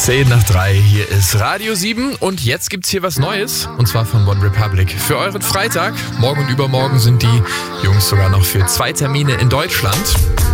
10:10, hier ist Radio 7 und jetzt gibt's hier was Neues, und zwar von One Republic. Für euren Freitag, morgen und übermorgen sind die Jungs sogar noch für 2 Termine in Deutschland.